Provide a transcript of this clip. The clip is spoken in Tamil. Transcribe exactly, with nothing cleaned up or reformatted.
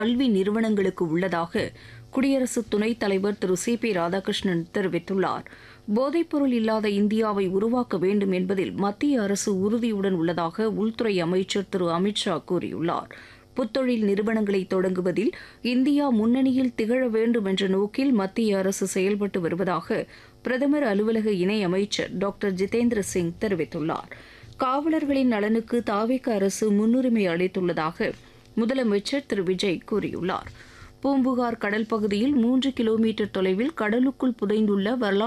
கல்வி நிறுவனங்களுக்கு உள்ளதாக குடியரசு துணைத் தலைவர் திரு சி பி ராதாகிருஷ்ணன் தெரிவித்துள்ளார். போதைப்பொருள் இல்லாத இந்தியாவை உருவாக்க வேண்டும் என்பதில் மத்திய அரசு உறுதியுடன் உள்ளதாக உள்துறை அமைச்சர் திரு அமித் ஷா கூறியுள்ளார். புத்தொழில் நிறுவனங்களை தொடங்குவதில் இந்தியா முன்னணியில் திகழ வேண்டும் என்ற நோக்கில் மத்திய அரசு செயல்பட்டு வருவதாக பிரதமர் அலுவலக இணையமைச்சர் டாக்டர் ஜிதேந்திர சிங் தெரிவித்துள்ளார். காவலர்களின் நலனுக்கு தாவேக அரசு முன்னுரிமை அளித்துள்ளதாக முதலமைச்சர் திரு விஜய் கூறியுள்ளார். பூம்புகார் கடல் பகுதியில் மூன்று கிலோமீட்டர் தொலைவில் கடலுக்குள் புதைந்துள்ள வரலாற்று